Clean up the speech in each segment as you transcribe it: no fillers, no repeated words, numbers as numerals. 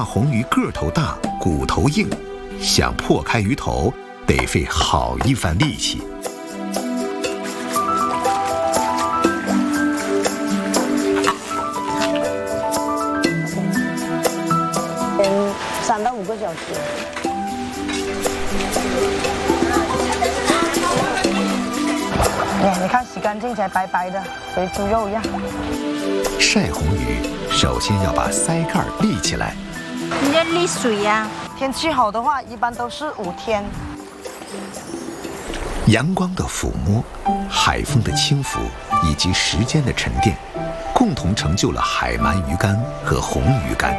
红鱼个头大，骨头硬，想破开鱼头，得费好一番力气。 3到5个小时。你看洗干净起来白白的，和猪肉一样。 晒红鱼首先要把鳃盖立起来。 你要沥水呀。 天气好的话，一般都是5天。 阳光的抚摸，海风的轻拂，以及时间的沉淀，共同成就了海鳗鱼干和红鱼干。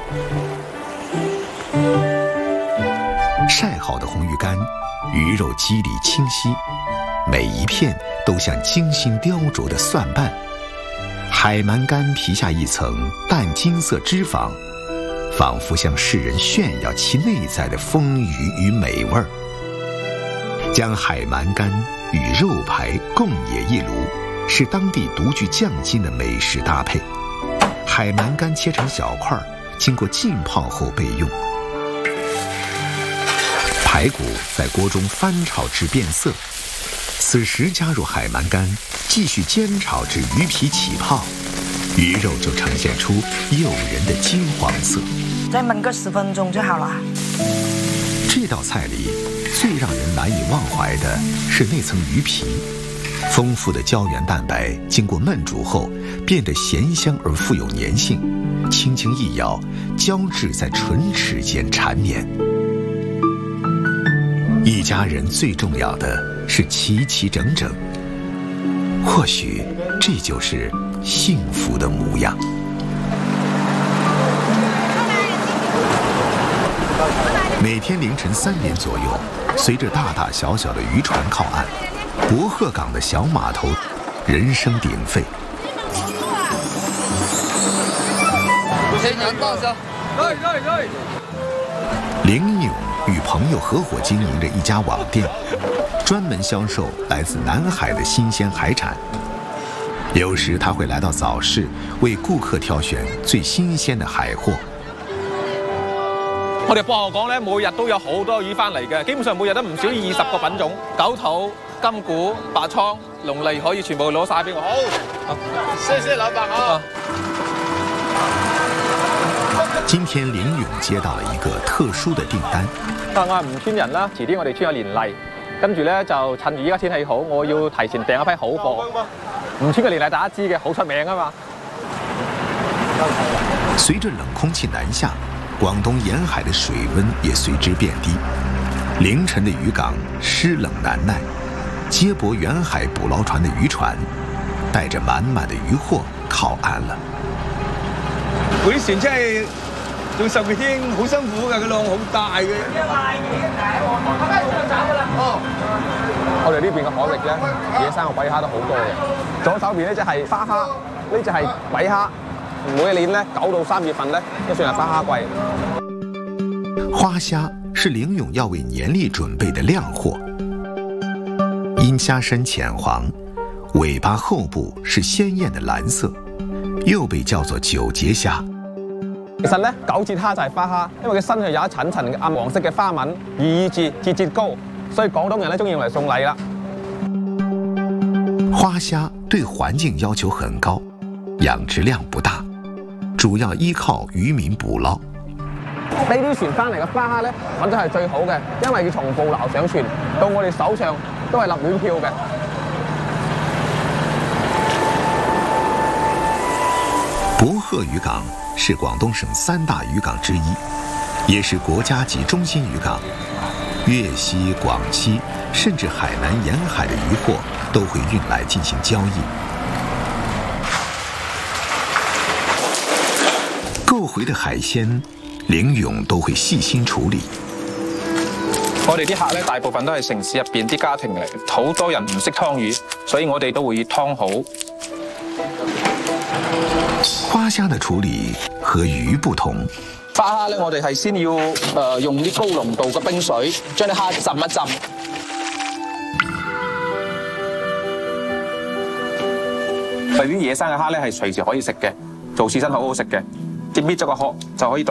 晒好的红鱼干，鱼肉肌理清晰，每一片都像精心雕琢的蒜瓣。海鳗干皮下一层淡金色脂肪，仿佛向世人炫耀其内在的丰腴与美味儿。将海鳗干与肉排共冶一炉，是当地独具匠心的美食搭配。海鳗干切成小块，经过浸泡后备用。排骨在锅中翻炒至变色，此时加入海鳗干，继续煎炒至鱼皮起泡，鱼肉就呈现出诱人的金黄色。 再焖个10分钟就好了。 这道菜里最让人难以忘怀的是那层鱼皮，丰富的胶原蛋白经过焖煮后变得咸香而富有粘性，轻轻一咬，胶质在唇齿间缠绵。一家人最重要的是齐齐整整，或许这就是幸福的模样。每天凌晨3点左右，随着大大小小的渔船靠岸，博鹤港的小码头人声鼎沸。林勇与朋友合伙经营着一家网店，专门销售来自南海的新鲜海产。有时他会来到早市，为顾客挑选最新鮮嘅海貨。 我哋博學港咧，每日都有好多魚翻嚟嘅，基本上每日都唔少20個品種，九肚、金股、白鯧、龍脷可以全部攞晒俾我。好，謝謝老闆啊。 今天林勇接到了一個特殊的訂單。 我係吳村人啦，遲啲我哋村有年例，跟住咧就趁住依家天氣好，我要提前訂一批好貨。吳村嘅年例大家知嘅，好出名啊嘛。 隨着冷空氣南下，廣東沿海的水溫也隨之變低。凌晨的漁港濕冷難耐，接駁遠海捕撈船的漁船，帶着滿滿的漁貨靠岸了。 嗰啲船真係做10幾天好辛苦㗎，個浪好大嘅。 我哋呢邊嘅海域咧，野生嘅鬼蝦都好多嘅。左手邊呢隻係花蝦，呢隻係鬼蝦。每一年咧9到3月份咧，都算係花蝦季。 花蝦是林勇要為年例準備的靚貨。因蝦身淺黃，尾巴後部是鮮豔的藍色，又被叫做九節蝦。 其實咧9節蝦就係花蝦，因為佢身上有一層層嘅暗黃色嘅花紋，意字節節高，所以廣東人咧中意用嚟送禮啦。 花蝦對環境要求很高，養殖量不大，主要依靠漁民捕撈。 呢啲船翻嚟嘅花蝦咧，品質係最好嘅，因為要從捕撈上船到我哋手上都係立亂漂嘅。 博鶴漁港是廣東省3大漁港之一，也是國家級中心漁港。粵西、廣西，甚至海南沿海的漁貨都會運來進行交易。購回的海鮮，林勇都會細心處理。 我哋啲客咧，大部分都係城市入邊啲家庭嚟，好多人唔識劏魚，所以我哋都會劏好。 花蝦的處理和魚不同。 花蝦咧，我哋係先要用啲高濃度嘅冰水將啲蝦浸一浸。啲野生嘅蝦咧係隨時可以食嘅，做刺身好好食嘅，搣咗個殼就可以當。